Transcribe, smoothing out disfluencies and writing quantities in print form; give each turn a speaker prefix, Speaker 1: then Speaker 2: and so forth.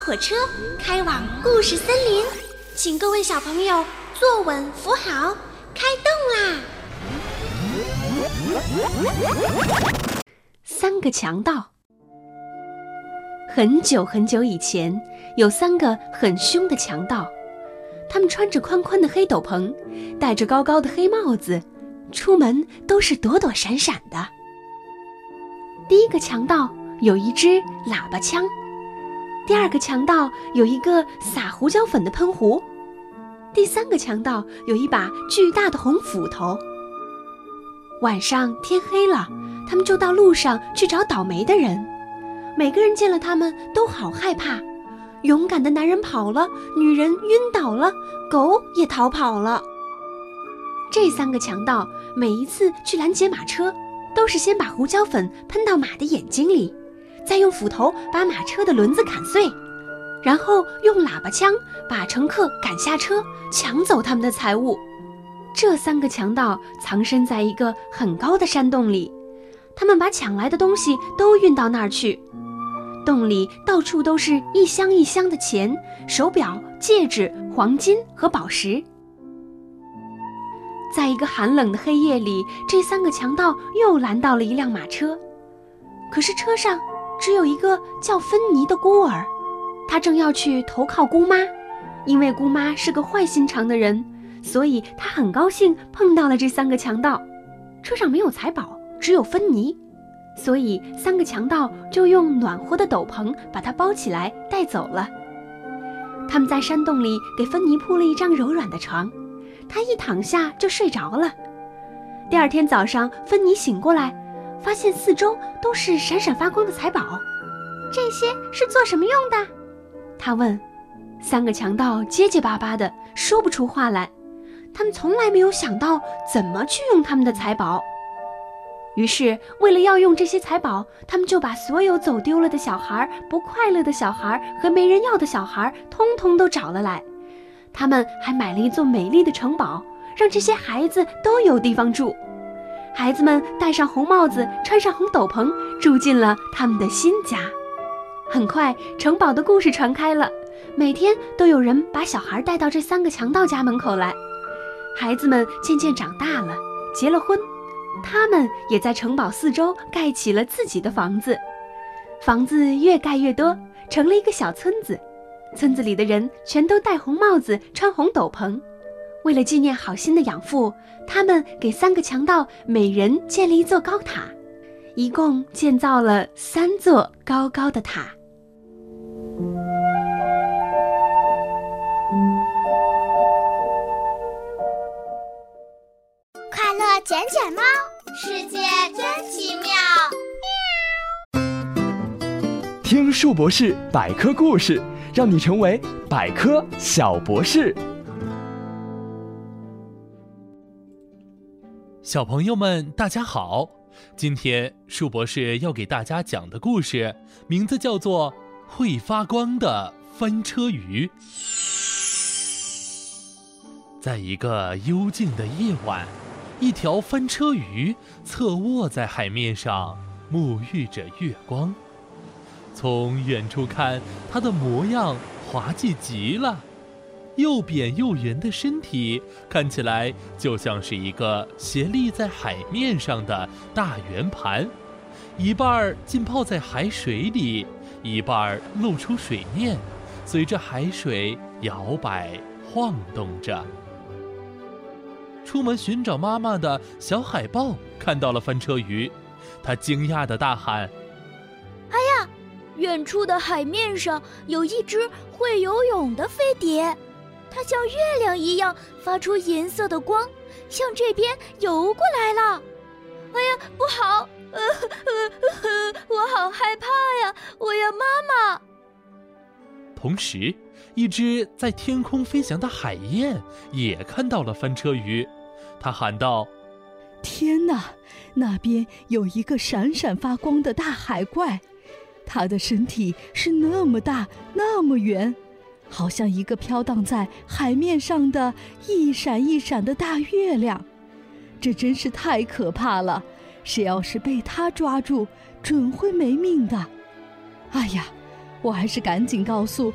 Speaker 1: 火车开往故事森林，请各位小朋友坐稳扶好，开动啦！3个强盗。很久很久以前，有3个很凶的强盗，他们穿着宽宽的黑斗篷，戴着高高的黑帽子，出门都是躲躲闪闪的。第一个强盗有一支喇叭枪，第2个强盗有一个撒胡椒粉的喷壶，第3个强盗有一把巨大的红斧头。晚上天黑了，他们就到路上去找倒霉的人，每个人见了他们都好害怕。勇敢的男人跑了，女人晕倒了，狗也逃跑了。这3个强盗每一次去拦截马车，都是先把胡椒粉喷到马的眼睛里，再用斧头把马车的轮子砍碎，然后用喇叭枪把乘客赶下车，抢走他们的财物。这3个强盗藏身在一个很高的山洞里，他们把抢来的东西都运到那儿去。洞里到处都是一箱一箱的钱、手表、戒指、黄金和宝石。在一个寒冷的黑夜里，这3个强盗又拦到了一辆马车，可是车上只有一个叫芬妮的孤儿，他正要去投靠姑妈，因为姑妈是个坏心肠的人，所以他很高兴碰到了这3个强盗。车上没有财宝，只有芬妮，所以3个强盗就用暖和的斗篷把她包起来带走了。他们在山洞里给芬妮铺了一张柔软的床，她一躺下就睡着了。第2天早上，芬妮醒过来，发现四周都是闪闪发光的财宝。这些是做什么用的？她问。3个强盗结结巴巴的说不出话来，他们从来没有想到怎么去用他们的财宝。于是为了要用这些财宝，他们就把所有走丢了的小孩、不快乐的小孩和没人要的小孩通通都找了来。他们还买了一座美丽的城堡，让这些孩子都有地方住。孩子们戴上红帽子，穿上红斗篷，住进了他们的新家。很快，城堡的故事传开了，每天都有人把小孩带到这3个强盗家门口来。孩子们渐渐长大了，结了婚，他们也在城堡四周盖起了自己的房子。房子越盖越多，成了一个小村子。村子里的人全都戴红帽子，穿红斗篷。为了纪念好心的养父，他们给3个强盗每人建了一座高塔，一共建造了3座高高的塔。
Speaker 2: 快乐捡捡猫，世界真奇妙。
Speaker 3: 听树博士百科故事，让你成为百科小博士。
Speaker 4: 小朋友们大家好，今天树博士要给大家讲的故事名字叫做会发光的翻车鱼。在一个幽静的夜晚，一条翻车鱼侧卧在海面上，沐浴着月光。从远处看，它的模样滑稽极了，又扁又圆的身体看起来就像是一个斜立在海面上的大圆盘，一半浸泡在海水里，一半露出水面，随着海水摇摆晃动着。出门寻找妈妈的小海豹看到了翻车鱼，它惊讶地大喊：
Speaker 5: 哎呀，远处的海面上有一只会游泳的飞碟，它像月亮一样发出银色的光，向这边游过来了。哎呀，不好，我好害怕呀，我要妈妈。
Speaker 4: 同时，一只在天空飞翔的海燕也看到了翻车鱼，它喊道：
Speaker 6: 天哪，那边有一个闪闪发光的大海怪，它的身体是那么大那么圆，好像一个飘荡在海面上的一闪一闪的大月亮。这真是太可怕了，谁要是被它抓住，准会没命的。哎呀，我还是赶紧告诉